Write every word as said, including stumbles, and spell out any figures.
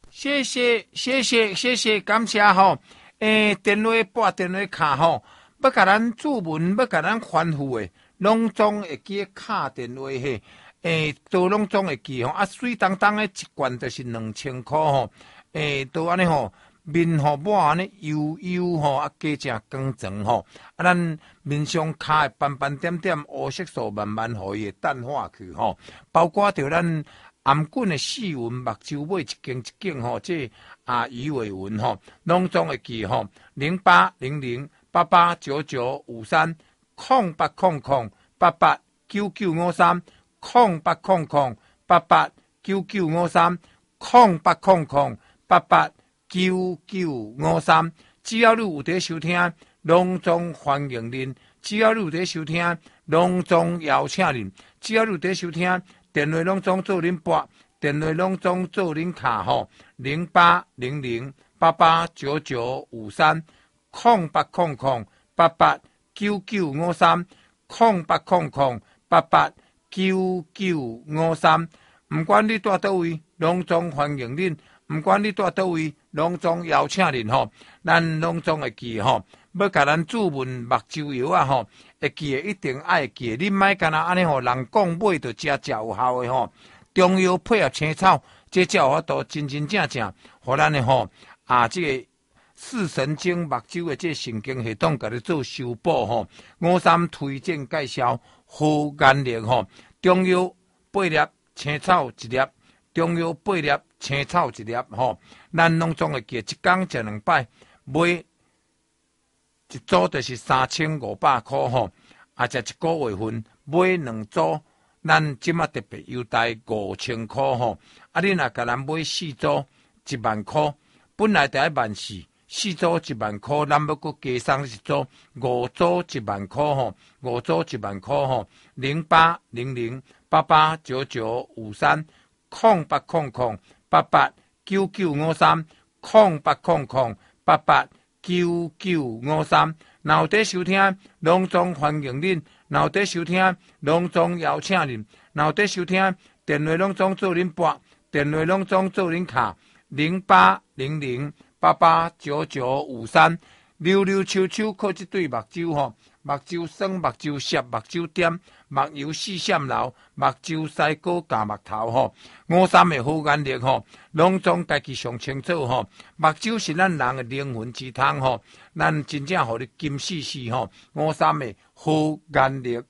谢谢谢谢谢谢，感谢吼。诶，电话拨电话卡吼，要甲咱注文，要甲咱吩咐诶，拢总会记卡电话嘿。诶，都拢总会记吼。啊，水当当诶一罐就是两千块吼。诶，都安尼吼，面吼抹安尼油油吼，啊加正光泽吼。啊，咱面上卡诶斑斑点点黑色素慢慢互伊淡化去吼。包括着咱颔棍的细纹、目睭尾一间一间吼，这啊鱼尾纹吼，拢总会记吼。零八零零八八九九五三空八空空八八九九五三空八空空八八九九五三空八空空八八九九五三。只要你有在收听，拢总欢迎您；只要你有在收听，拢总邀请您；只要你有在收听。电话拢总做恁拨，电话拢总做恁卡吼，零八零零八八九九五三空八空空八八九九五三空八空空八八九九五三。唔管你住倒位，拢总欢迎恁；唔管你住倒位，拢总邀请恁吼。咱拢总会记吼，要甲咱注文目睭油啊吼。会记的一定爱记，你莫干那安尼吼，人讲买就食食有效的吼。中药配合青草，这才有法度真真正正，互咱的吼啊，这个视神经目睭的这神经系统，甲你做修补吼。五三推荐介绍好眼力吼，中药八粒，青草一粒，中药八粒，青草一粒吼。咱拢总会记，一工食两摆，买。一组就是三千五百块吼，啊，才一个月份买两组，咱即马特别优待五千块吼。啊，你若甲咱买四组一万块，本来得一万四，四组一万块，咱要搁加送一组，五组一万块吼，五组一万块吼，零八零零八八九九五三空八空空八八九九五三空八空空八八。九九五三，若有在收听，拢总欢迎恁；若有在收听，拢总邀请恁；若有在收听，电话拢总做恁拨，电话拢总做恁卡。零八零零八八九九五三，溜溜秋秋靠这对目睭吼，目睭酸、目睭涩、目睭点、目睭四闪流、目睭西高加目头吼，五三的好眼力吼，拢总家己上清楚吼。目睭是咱人的灵魂之窗吼，咱真正互你金细细吼，五三的好眼力。